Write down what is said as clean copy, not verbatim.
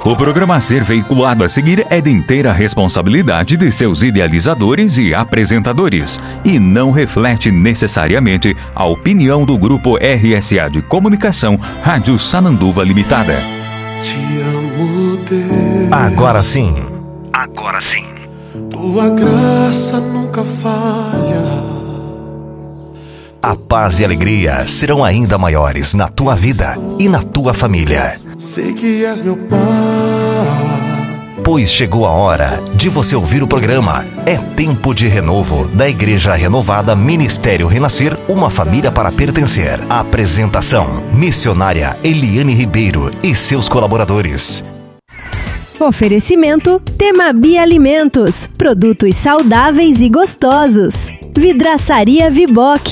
O programa a ser veiculado a seguir é de inteira responsabilidade de seus idealizadores e apresentadores e não reflete necessariamente a opinião do Grupo RSA de Comunicação Rádio Sananduva Limitada. Te amo, Deus. Agora sim. Agora sim. Tua graça nunca falha. A paz e a alegria serão ainda maiores na tua vida e na tua família. Sei que és meu pai. Pois chegou a hora de você ouvir o programa É Tempo de Renovo, da Igreja Renovada Ministério Renascer, uma família para pertencer. Apresentação, missionária Eliane Ribeiro e seus colaboradores. Oferecimento Temabi Alimentos, produtos saudáveis e gostosos. Vidraçaria Viboc,